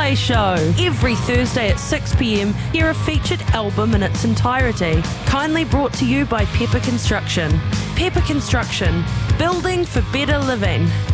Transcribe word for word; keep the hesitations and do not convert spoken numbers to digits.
Thursday Show. Every Thursday at six p m, hear a featured album in its entirety. Kindly brought to you by Pepper Construction. Pepper Construction, building for better living.